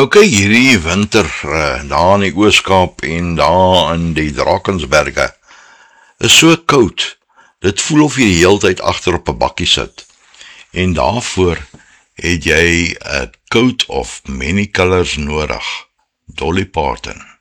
Ok, hierdie winter, daar in die Ooskaap en daar in die Drakensberge, is so koud. Dit voel of jy die hele tyd agter op 'n bakkie sit. En daarvoor het jy 'n coat of many colors nodig. Dolly Parton.